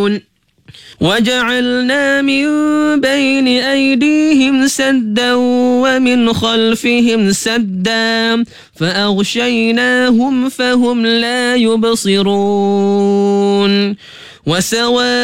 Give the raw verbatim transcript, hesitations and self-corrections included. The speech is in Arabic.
وجعلنا من بين أيديهم سدا ومن خلفهم سدا فأغشيناهم فهم لا يبصرون وسواء